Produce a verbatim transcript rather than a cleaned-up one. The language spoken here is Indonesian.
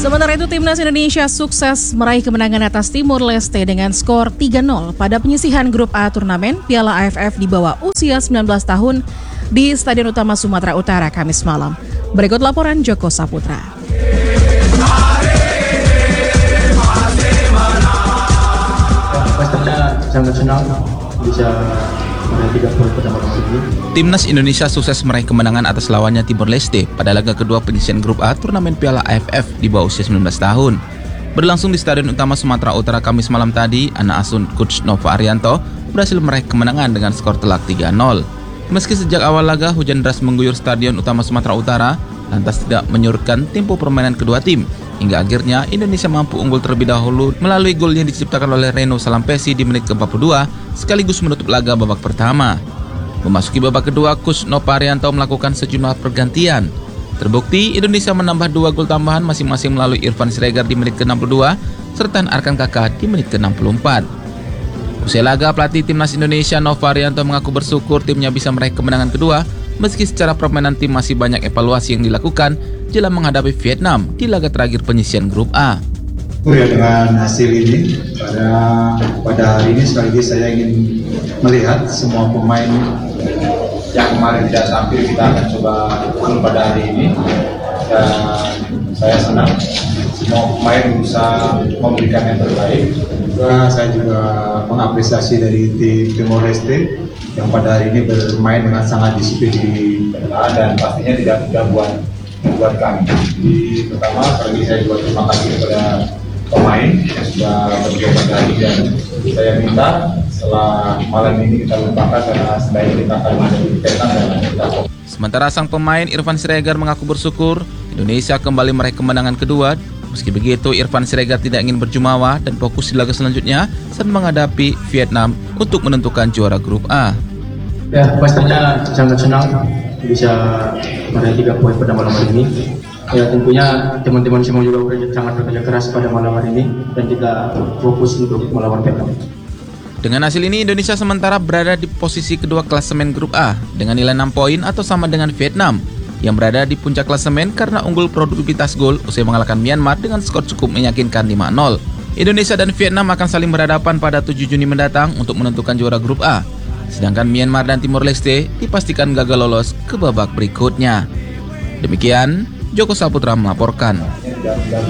Sementara itu, Timnas Indonesia sukses meraih kemenangan atas Timor Leste dengan skor tiga nol pada penyisihan grup A turnamen Piala A F F di bawah usia sembilan belas tahun di Stadion Utama Sumatera Utara Kamis malam. Berikut laporan Joko Saputra. Pastinya sangat senang bisa meraih tiga poin pada malam ini. Timnas Indonesia sukses meraih kemenangan atas lawannya Timor Leste pada laga kedua penyisihan grup A turnamen Piala A F F di bawah usia sembilan belas tahun. Berlangsung di Stadion Utama Sumatera Utara Kamis malam tadi, anak asuh Coach Nova Arianto berhasil meraih kemenangan dengan skor telak tiga nol. Meski sejak awal laga hujan deras mengguyur Stadion Utama Sumatera Utara, lantas tidak menyurutkan tempo permainan kedua tim. Hingga akhirnya Indonesia mampu unggul terlebih dahulu melalui gol yang diciptakan oleh Reno Salampesi di menit ke empat puluh dua sekaligus menutup laga babak pertama. Memasuki babak kedua, Coach Nova Arianto melakukan sejumlah pergantian. Terbukti Indonesia menambah dua gol tambahan masing-masing melalui Irfan Siregar di menit ke enam puluh dua serta Arkan Kaka di menit ke enam puluh empat. Usai laga, pelatih Timnas Indonesia Nova Arianto mengaku bersyukur timnya bisa meraih kemenangan kedua meski secara permainan tim masih banyak evaluasi yang dilakukan jelang menghadapi Vietnam di laga terakhir penyisihan grup A. Ya, dengan hasil ini pada pada hari ini sekaligus saya ingin melihat semua pemain yang kemarin tidak tampil kita akan coba full pada hari ini, dan saya senang semua pemain bisa memberikan yang terbaik. Juga saya juga mengapresiasi dari tim Timor Leste yang pada hari ini bermain dengan sangat disiplin di tengah dan pastinya tidak mudah buat buat kami. Jadi pertama sekali saya juga terima kasih kepada pemain yang sudah berjuang pada hari, dan saya minta setelah malam ini kita lupakan karena sebaiknya kita akan menghadapi Vietnam dan kita. Sementara sang pemain Irfan Siregar mengaku bersyukur Indonesia kembali meraih kemenangan kedua. Meski begitu, Irfan Siregar tidak ingin berjumawa dan fokus di laga selanjutnya saat menghadapi Vietnam untuk menentukan juara grup A. Ya, pastinya sangat senang bisa meraih tiga poin pada malam hari ini. Ya, tentunya teman-teman semua juga sangat bekerja keras pada malam hari ini dan kita fokus untuk melawan Vietnam. Dengan hasil ini, Indonesia sementara berada di posisi kedua klasemen grup A dengan nilai enam poin atau sama dengan Vietnam yang berada di puncak klasemen karena unggul produktivitas gol usai mengalahkan Myanmar dengan skor cukup meyakinkan lima nol. Indonesia dan Vietnam akan saling berhadapan pada tujuh Juni mendatang untuk menentukan juara grup A. Sedangkan Myanmar dan Timor Leste dipastikan gagal lolos ke babak berikutnya. Demikian, Joko Saputra melaporkan.